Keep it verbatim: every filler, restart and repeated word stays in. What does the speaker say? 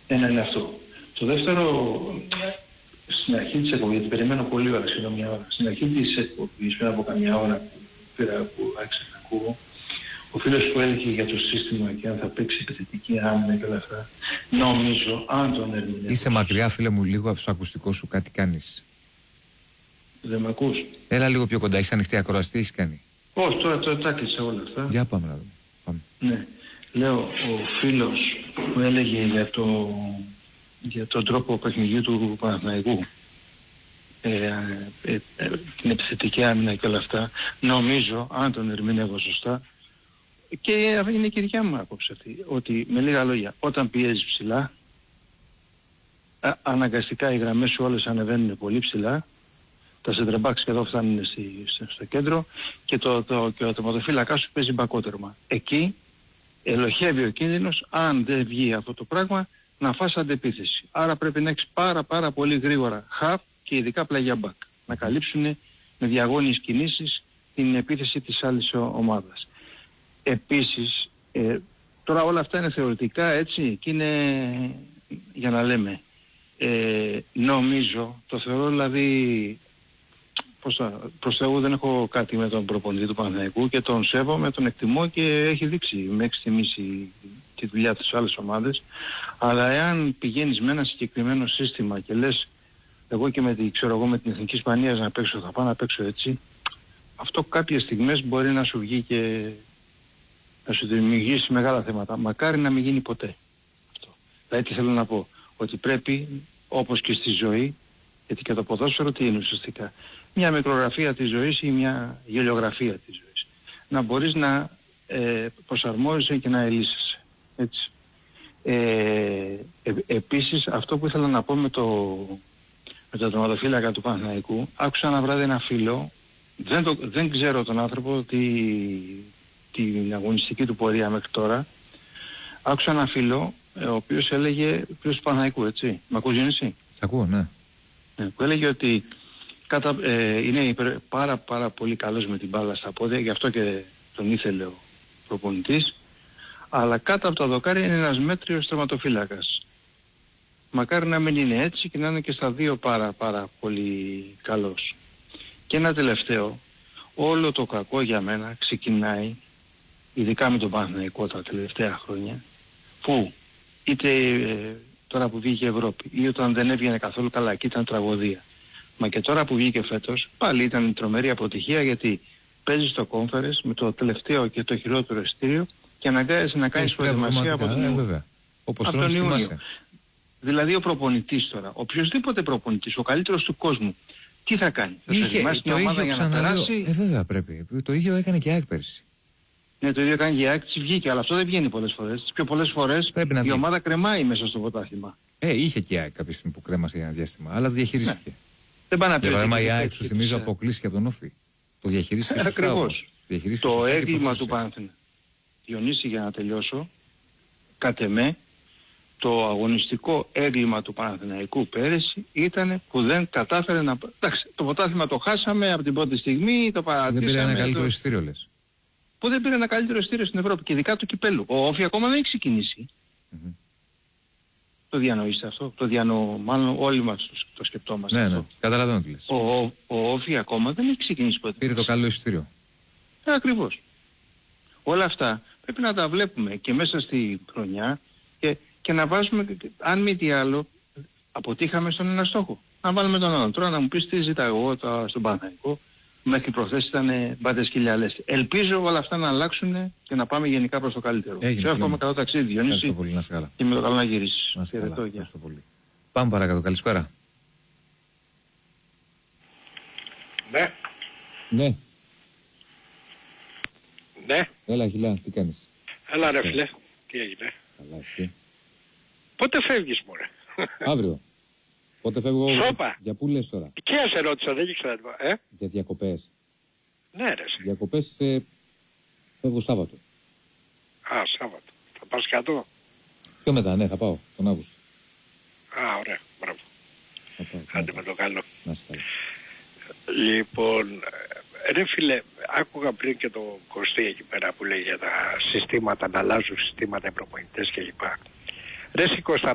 Ένα είναι αυτό. Το δεύτερο, στην αρχή της εκπομπής, γιατί περιμένω πολύ ώρα, σχεδόν μια ώρα, στην αρχή της εκπομπής, πριν από καμιά ώρα που πήρα, που άρχισα να ακούω, ο φίλος που έλεγε για το σύστημα και αν θα παίξει επιθετική άμυνα και όλα αυτά, νομίζω, αν τον ερμηνεύω... Είσαι μακριά, φίλε μου, λίγο από το ακουστικό σου, κάτι κάνεις. Δεν με ακούς? Έλα λίγο πιο κοντά, έχεις ανοιχτή ακροαστή, τι έχεις κάνει? Όχι, τώρα, τώρα τα έκλεισα όλα αυτά. Για πάμε να δούμε. Πάμε. Ναι. Λέω, ο φίλος που έλεγε για, το, για τον τρόπο παιχνιδιού του Παναθηναϊκού, ε, ε, ε, την επιθετική άμυνα και όλα αυτά, νομίζω, αν τον ερμηνεύω σωστά, και είναι και η δικιά μου άποψη αυτή, ότι με λίγα λόγια, όταν πιέζεις ψηλά, α, αναγκαστικά οι γραμμές σου όλες ανεβαίνουν πολύ ψηλά, τα σεντρεμπάκς και εδώ φτάνουν στη, στο κέντρο και το, το, και ο τερματοφύλακας σου παίζει μπακότερμα. Εκεί ελοχεύει ο κίνδυνος, αν δεν βγει αυτό το πράγμα, να φας αντεπίθεση. Άρα πρέπει να έχεις πάρα πάρα πολύ γρήγορα half και ειδικά πλαγιά back, να καλύψουν με διαγώνιες κινήσεις την επίθεση της άλλης ομάδας. Επίσης, ε, τώρα όλα αυτά είναι θεωρητικά, έτσι, και είναι για να λέμε. Ε, νομίζω, το θεωρώ δηλαδή, πώς θα, προς Θεού δεν έχω κάτι με τον προπονητή του Παναθηναϊκού και τον σέβομαι, τον εκτιμώ και έχει δείξει μέχρι στιγμής τη δουλειά της άλλες ομάδες, αλλά εάν πηγαίνεις με ένα συγκεκριμένο σύστημα και λες εγώ και με, τη, ξέρω εγώ, με την Εθνική Ισπανία να παίξω, θα πάω να παίξω έτσι, αυτό κάποιες στιγμές μπορεί να σου βγει και να σου δημιουργήσει μεγάλα θέματα. Μακάρι να μην γίνει ποτέ αυτό. Δηλαδή τι θέλω να πω, ότι πρέπει όπως και στη ζωή, γιατί και το ποδόσφαιρο τι είναι ουσιαστικά, μια μικρογραφία της ζωής ή μια γελιογραφία της ζωής, να μπορείς να ε, προσαρμόζεσαι και να ελύσεσαι, έτσι. Ε, ε, επίσης αυτό που ήθελα να πω με το με το τερματοφύλακα του Παναθηναϊκού, άκουσα ένα βράδυ ένα φίλο, δεν, το, δεν ξέρω τον άνθρωπο τη, την αγωνιστική του πορεία μέχρι τώρα, άκουσα ένα φίλο ο οποίος έλεγε, φίλος του Παναθηναϊκού, έτσι, μ' ακούς εσύ? Σ' ακούω, ναι. Ναι, που έλεγε ότι κατα, ε, είναι υπερ, πάρα πάρα πολύ καλός με την μπάλα στα πόδια, γι' αυτό και τον ήθελε ο προπονητής, αλλά κάτω από το δοκάρι είναι ένας μέτριος τερματοφύλακας. Μακάρι να μην είναι έτσι και να είναι και στα δύο πάρα πάρα πολύ καλός. Και ένα τελευταίο, όλο το κακό για μένα ξεκινάει, ειδικά με τον Παναθηναϊκό τα τελευταία χρόνια, που είτε ε, τώρα που βγήκε η Ευρώπη ή όταν δεν έβγαινε καθόλου καλά και ήταν τραγωδία, μα και τώρα που βγήκε φέτος πάλι ήταν τρομερή αποτυχία, γιατί παίζεις το conference με το τελευταίο και το χειρότερο εισιτήριο και αναγκάζεσαι να κάνεις προετοιμασία από τον Ιούνιο. Όπως τον Ιούνιο. Δηλαδή ο προπονητής τώρα, οποιοσδήποτε προπονητής, ο καλύτερος του κόσμου, τι θα κάνει? Θα είχε, θα το ίδιο ξαναλέω, ε βέβαια πρέπει, το ίδιο έκανε και η ΑΕΚ πέρσι. Ναι, το ίδιο έκανε και η ΑΕΚ, της βγήκε, αλλά αυτό δεν βγαίνει πολλές φορές. Τις πιο πολλές φορές η βγει. ομάδα κρεμάει μέσα στο πρωτάθλημα. Ε, είχε και η ΑΕΚ κάποια στιγμή που κρέμασε για ένα διάστημα, αλλά το διαχειρίστηκε. Ναι. Δεν πάνε να πει. Για παράδειγμα η ΑΕΚ, σου θυμίζω, αποκλείστηκε από τον Όφη. Το διαχειρίστηκε σωστά. Ακριβώς. Το έγκλημα του Παναθηναϊκού, Διονύση, για να τελειώσω, κατ' εμέ, το αγωνιστικό έγκλημα του Παναθηναϊκού πέρυσι ήταν που δεν κατάφερε να... Εντάξει, το πρωτάθλημα το χάσαμε από την πρώτη στιγμή, το παρατήσαμε... Δεν πήρε ένα καλύτερο το... εισιτήριο, λες. Που δεν πήρε ένα καλύτερο εισιτήριο στην Ευρώπη και ειδικά του κυπέλου. Ο Όφη ακόμα δεν έχει ξεκινήσει. Mm-hmm. Το διανοείστε αυτό? Το διανοώ, μάλλον όλοι μας το, το σκεπτόμαστε. Ναι, αυτό. ναι, καταλαβαίνω τι λες. Ο, ο, ο Όφη ακόμα δεν έχει ξεκινήσει ποτέ. Πήρε το καλό εισιτήριο. Ε, ακριβώς. Όλα αυτά πρέπει να τα βλέπουμε και μέσα στη χρονιά και, και να βάζουμε, αν μη τι άλλο, αποτύχαμε στον ένα στόχο. Να βάλουμε τον άλλον. Τώρα να μου πεις τι ζητάω εγώ τώρα στον Παναθηναϊκό, μέχρι προθέσεις ήταν μπάντες χιλιάδες. Ελπίζω όλα αυτά να αλλάξουν και να πάμε γενικά προς το καλύτερο. Σε εύχομαι καλό ταξίδι, Διονύση. Πολύ, να καλά. Και με το καλό να γυρίσεις. Να καλά, ευχαριστώ πολύ. Πάμε παρακάτω, καλησπέρα. Ναι. Ναι. Ναι. Έλα, Χιλά, τι κάνεις? Έλα ρε φίλε, τι έγινε? Καλά, εσύ? Πότε φεύγεις μωρέ? Αύριο. Πότε φεύγω? Σόπα. Για πού λες τώρα? Και σε ρώτησα, δεν ήξερα. Ε? Για διακοπές. Ναι ρε. Διακοπές ε, φεύγω Σάββατο. Α, Σάββατο. Θα πας κάτω? Πιο μετά, ναι, θα πάω τον Αύγουστο. Α, ωραία, μπράβο. Άντε με το καλό. Να σε καλά. Λοιπόν, ρε φίλε, άκουγα πριν και το Κωστή εκεί πέρα που λέει για τα συστήματα, να αλλάζουν συστήματα οι προπονητές κλπ. Ρε Κώστα,